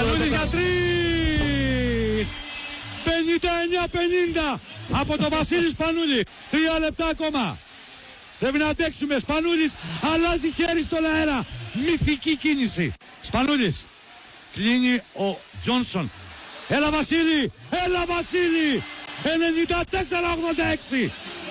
Σπανούλης για 3! 59-50 από τον Βασίλη Σπανούλη. 3 λεπτά ακόμα. Πρέπει να αντέξουμε. Σπανούλης αλλάζει χέρι στον αέρα. Μυθική κίνηση. Σπανούλης. Κλείνει ο Τζόνσον. Έλα Βασίλη. Έλα Βασίλη. 94-86.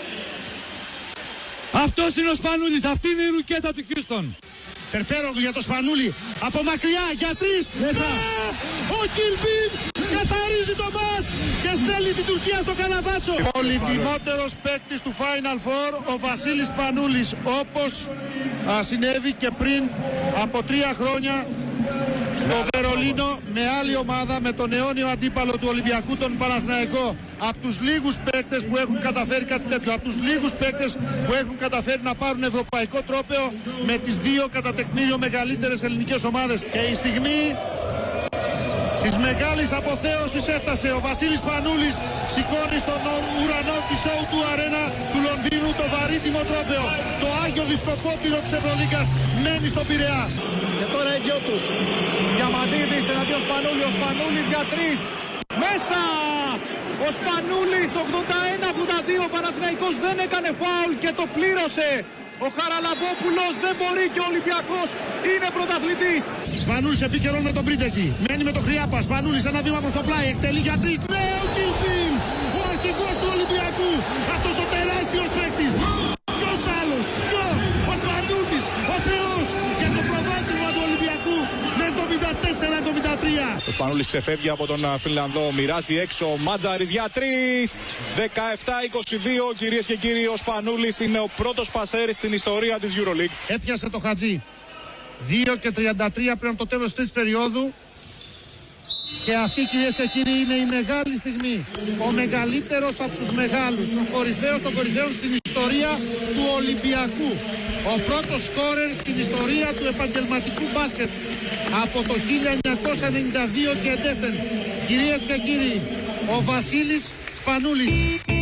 Αυτός είναι ο Σπανούλης. Αυτή είναι η ρουκέτα του Χιούστον. Περπέρογλου για το Σπανούλη. Από μακριά για 3. Μέσα. Ο Κιλμπίν καθαρίζει το μάτς και στέλνει την Τουρκία στο Καναβάτσο. Ο λιγότερος παίκτης του Final Four, ο Βασίλης Σπανούλης, όπως συνέβη και πριν από 3 χρόνια στο Βερολίνο με άλλη ομάδα, με τον αιώνιο αντίπαλο του Ολυμπιακού, τον Παναθηναϊκό. Από τους λίγους παίκτες που έχουν καταφέρει κάτι τέτοιο, από τους λίγους παίκτες που έχουν καταφέρει να πάρουν ευρωπαϊκό τρόπαιο με τις 2 κατά τεκμήριο μεγαλύτερες ελληνικές ομάδες. Και η στιγμή της μεγάλης αποθέωσης έφτασε. Ο Βασίλης Σπανούλης σηκώνει στον ουρανό της O2 Arena του Λονδίνου το βαρύτιμο τρόπαιο. Το Άγιο Δισκοπότηρο της Ευρωλίγκας μένει στον Πειραιά. Και τώρα οι δυο τους. Διαμαντίδης εναντίον Σπανούλη. Ο Σπανούλης για 3. Μέσα! Ο Σπανούλης 81-82. Ο Παναθηναϊκός δεν έκανε φάουλ και το πλήρωσε. Ο Χαραλαμπόπουλος δεν μπορεί και ο Ολυμπιακός είναι πρωταθλητής. Σπανούλης επίκαιρον με τον Πρίντεζη. Μένει με τον Χριάπα. Σπανούλης ένα βήμα προς το πλάι. Εκτελεί για 3. Ναι, ο Κιλπίν! Ο αρχηγός του Ολυμπιακού. Αυτός ο τεράστιος παίκτης. Ποιος άλλος? Ποιος? Ο Σπανούλης. Ο Θεός. Για το προβάδισμα του Ολυμπιακού με 74-73. Ο Σπανούλης ξεφεύγει από τον Φινλανδό. Μοιράζει έξω. Μάτζαρης για 3. 17-22. Κυρίες και κύριοι, ο Σπανούλης είναι ο πρώτος πασέρης στην ιστορία της EuroLeague. Έπιασε το Χατζή. 2:33 πριν από το τέλος της περίοδου. Και αυτή, κυρίες και κύριοι, είναι η μεγάλη στιγμή. Ο μεγαλύτερος από τους μεγάλους. Ο κορυφαίος των κορυφαίων στην ιστορία του Ολυμπιακού. Ο πρώτος σκόρερ στην ιστορία του επαγγελματικού μπάσκετ. Από το 1992 και εντεύθεν. Κυρίες και κύριοι, ο Βασίλης Σπανούλης.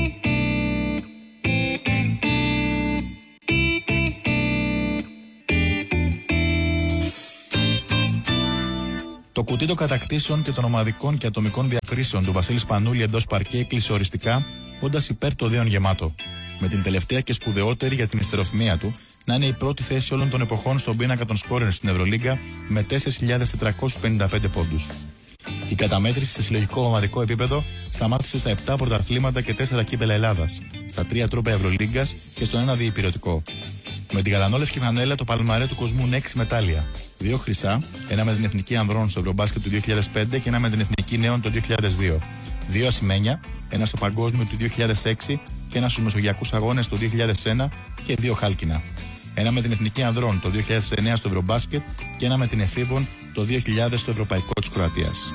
Το κουτί των κατακτήσεων και των ομαδικών και ατομικών διακρίσεων του Βασίλη Σπανούλη εντός παρκέ έκλεισε οριστικά, όντας υπέρ το δέον γεμάτο. Με την τελευταία και σπουδαιότερη για την ιστεροφημία του να είναι η πρώτη θέση όλων των εποχών στον πίνακα των σκόρερ στην Ευρωλίγκα με 4.455 πόντους. Η καταμέτρηση σε συλλογικό ομαδικό επίπεδο σταμάτησε στα 7 πρωταθλήματα και 4 κύπελα Ελλάδας, στα 3 τρόπαια Ευρωλίγκας και στο 1 διυπηρωτικό. Με την γαλανόλευκη φανέλα το παλμαρέ του κοσμού είναι 6 μετάλλια. 2 χρυσά, ένα με την Εθνική Ανδρών στο Ευρωμπάσκετ του 2005 και ένα με την Εθνική Νέων το 2002. 2 ασημένια, ένα στο Παγκόσμιο του 2006 και ένα στους Μεσογειακούς Αγώνες το 2001 και 2 χάλκινα. Ένα με την Εθνική Ανδρών το 2009 στο Ευρωμπάσκετ και ένα με την Εφήβων το 2000 στο Ευρωπαϊκό της Κροατίας.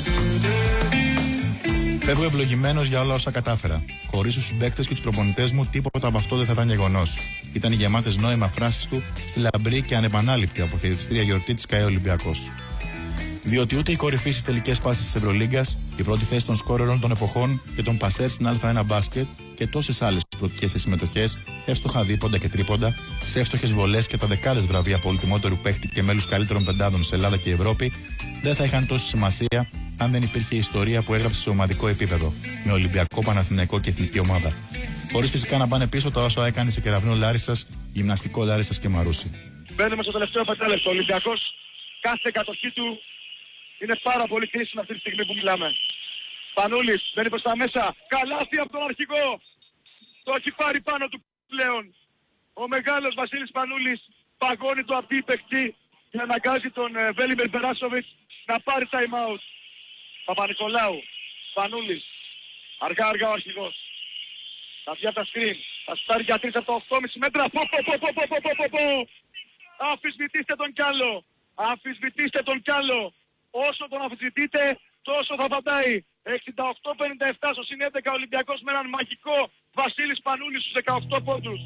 Φεύγω ευλογημένος για όλα όσα κατάφερα. Χωρίς τους συμπαίκτες και τους προπονητές μου, τίποτα από αυτό δεν θα ήταν γεγονός. Ήταν οι γεμάτες νόημα φράσεις του στη λαμπρή και ανεπανάληπτη αποχαιρετιστήρια γιορτή της ΚΑΕ Ολυμπιακός. Διότι ούτε η κορυφή στις τελικές φάσεις της Ευρωλίγκας, η πρώτη θέση των σκόρερων των εποχών και των πασέρ στην Α1 μπάσκετ και τόσες άλλες πρωτικές συμμετοχές, εύστοχα δίποντα και τρίποντα, σε εύστοχες βολές και τα δεκάδες βραβεία πολυτιμότερου παίχτη και μέλους καλύτερων πεντάδων σε Ελλάδα και Ευρώπη, δεν θα είχαν τόση σημασία αν δεν υπήρχε η ιστορία που έγραψε σε ομαδικό επίπεδο, με Ολυμπιακό, Παναθηναϊκό και εθνική ομάδα. Χωρίς φυσικά να πάνε πίσω τα όσα έκανε σε Κεραυνό Λάρισσας, Γυμναστικό Λάρισσας και Μαρούσι. Μπαίνουμε στο τελευταίο πεντάλεπτο. Ο Ολυμπιακός, κάθε κατοχή του είναι πάρα πολύ κρίσιμη αυτή τη στιγμή που μιλάμε. Πανούλης μπαίνει προς τα μέσα. Καλάθι από τον αρχηγό. Το έχει πάρει πάνω του πλέον. Ο μεγάλος Βασίλης Πανούλης παγώνει το απίπεκτη και αναγκάζει τον Βέλιμερ Μπεράσοβιτς να πάρει time out. Παπα-Νικολάου, Πανούλης, αργά ο αρχηγός. Θα βγει από τα screen, θα σουτάρει για 3 από τα 8,5 μέτρα. Αμφισβητήστε τον κι άλλο. Αμφισβητήστε τον κι άλλο. Όσο τον αμφισβητείτε, τόσο θα πατάει. 68-57 στο συν 11 Ολυμπιακός με έναν μαγικό Βασίλη Σπανούλη στους 18 πόντους.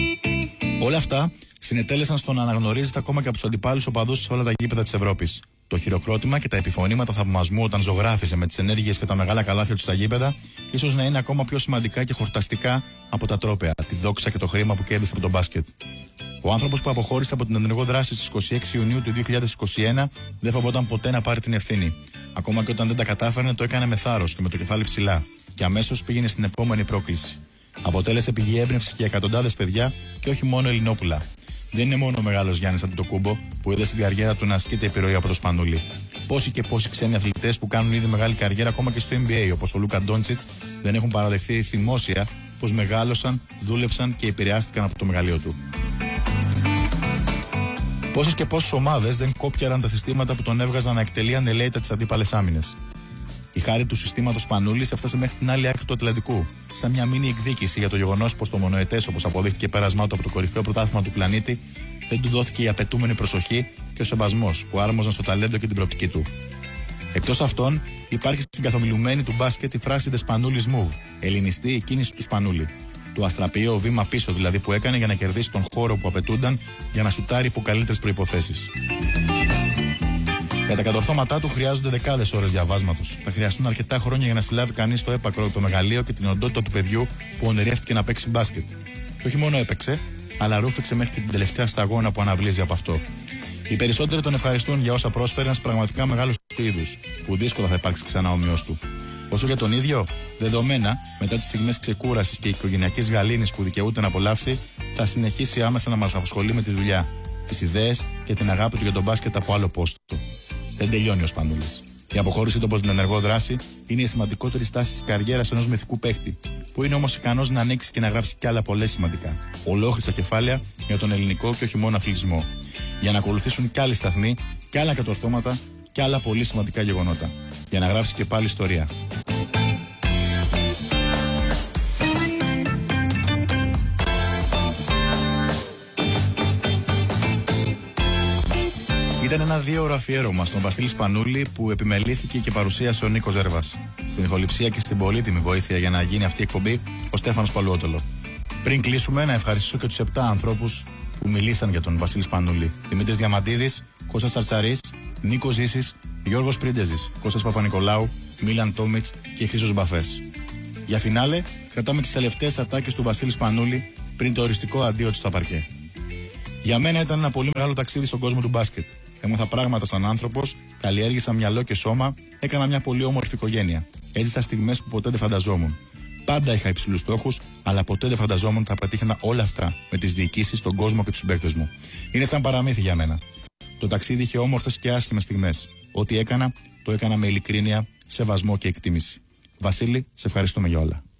Όλα αυτά συνετέλεσαν στο να αναγνωρίζεται ακόμα και από τους αντιπάλους οπαδούς σε όλα τα γήπεδα της Ευρώπης. Το χειροκρότημα και τα επιφωνήματα θαυμασμού όταν ζωγράφιζε με τις ενέργειες και τα μεγάλα καλάθια του στα γήπεδα, ίσως να είναι ακόμα πιο σημαντικά και χορταστικά από τα τρόπαια, τη δόξα και το χρήμα που κέρδισε από τον μπάσκετ. Ο άνθρωπος που αποχώρησε από την ενεργό δράση στις 26 Ιουνίου του 2021 δεν φοβόταν ποτέ να πάρει την ευθύνη. Ακόμα και όταν δεν τα κατάφερνε, το έκανε με θάρρος και με το κεφάλι ψηλά. Και αμέσως πήγαινε στην επόμενη πρόκληση. Αποτέλεσε πηγή έμπνευσης για εκατοντάδες παιδιά και όχι μόνο Ελληνόπουλα. Δεν είναι μόνο ο μεγάλος Γιάννης Αντετοκούμπο που είδε στην καριέρα του να ασκείται επιρροή από το Σπανούλι. Πόσοι και πόσοι ξένοι αθλητές που κάνουν ήδη μεγάλη καριέρα ακόμα και στο NBA, όπως ο Λούκα Ντόντσιτς, δεν έχουν παραδεχθεί δημόσια πως μεγάλωσαν, δούλεψαν και επηρεάστηκαν από το μεγαλείο του. Πόσες και πόσες ομάδες δεν κόπιαραν τα συστήματα που τον έβγαζαν να εκτελεί ανελαίητα τις αντίπαλες άμυνες. Η χάρη του συστήματος Σπανούλης έφτασε μέχρι την άλλη άκρη του Ατλαντικού, σαν μια μίνι εκδίκηση για το γεγονός πως το μονοετές, όπως αποδείχθηκε πέρασμά του από το κορυφαίο πρωτάθλημα του πλανήτη, δεν του δόθηκε η απαιτούμενη προσοχή και ο σεβασμός που άρμοζαν στο ταλέντο και την προοπτική του. Εκτός αυτών, υπάρχει στην καθομιλουμένη του μπάσκετ η φράση The Spanulis Move, ελληνιστή η κίνηση του Σπανούλη. Το αστραπιαίο βήμα πίσω δηλαδή που έκανε για να κερδίσει τον χώρο που απαιτούνταν για να σουτάρει υπό καλύτερες προϋποθέσεις. Για τα κατορθώματά του χρειάζονται δεκάδες ώρες διαβάσματος. Θα χρειαστούν αρκετά χρόνια για να συλλάβει κανείς το έπακρο, το μεγαλείο και την οντότητα του παιδιού που ονειρεύτηκε να παίξει μπάσκετ. Και όχι μόνο έπαιξε, αλλά ρούφηξε μέχρι την τελευταία σταγόνα που αναβλύζει από αυτό. Οι περισσότεροι τον ευχαριστούν για όσα πρόσφερε ένας πραγματικά μεγάλος του είδους, που δύσκολα θα υπάρξει ξανά ομοίως του. Όσο για τον ίδιο, δεδομένα, μετά τις στιγμές ξεκούρασης και οικογενειακής γαλήνης που δικαιούται να απολαύσει, θα συνεχίσει άμεσα να μας απασχολεί με τη δουλειά, τις ιδέες και την αγάπη του για τον μπάσκετ από άλλο πόστο. Δεν τελειώνει ο Σπανούλης. Η αποχώρησή του από την ενεργό δράση είναι η σημαντικότερη στάση της καριέρας ενός μυθικού παίχτη, που είναι όμως ικανός να ανοίξει και να γράψει κι άλλα πολλά σημαντικά. Ολόχρυστα κεφάλαια για τον ελληνικό και όχι μόνο αθλητισμό. Για να ακολουθήσουν κι άλλοι σταθμοί, κι άλλα κατορθώματα, κι άλλα πολύ σημαντικά γεγονότα. Για να γράψει και πάλι ιστορία. Ήταν ένα 2ωρο αφιέρωμα στον Βασίλη Σπανούλη που επιμελήθηκε και παρουσίασε ο Νίκος Ζέρβας. Στην ηχοληψία και στην πολύτιμη βοήθεια για να γίνει αυτή η εκπομπή, ο Στέφανος Παλουότολο. Πριν κλείσουμε, να ευχαριστήσω και τους 7 ανθρώπους που μιλήσαν για τον Βασίλη Σπανούλη. Δημήτρης Διαμαντίδης, Κώστας Τσαρτσαρής, Νίκος Ζήσης, Γιώργος Πρίντεζης, Κώστας Παπα-Νικολάου, Μίλαν Τόμιτς και Χρήστος Μπαφές. Για φινάλε, κρατάμε τις τελευταίες ατάκες του Βασίλη Σπανούλη πριν το οριστικό αντίο του στα παρκέ. Για μένα ήταν ένα πολύ μεγάλο ταξίδι στον κόσμο του μπάσκετ. Έμαθα πράγματα σαν άνθρωπος, καλλιέργησα μυαλό και σώμα, έκανα μια πολύ όμορφη οικογένεια. Έζησα στιγμές που ποτέ δεν φανταζόμουν. Πάντα είχα υψηλούς στόχους, αλλά ποτέ δεν φανταζόμουν ότι θα πετύχαινα όλα αυτά με τις διοικήσεις, τον κόσμο και τους συμπαίκτες μου. Είναι σαν παραμύθι για μένα. Το ταξίδι είχε όμορφες και άσχημες στιγμές. Ό,τι έκανα, το έκανα με ειλικρίνεια, σεβασμό και εκτίμηση. Βασίλη, σε ευχαριστούμε για όλα.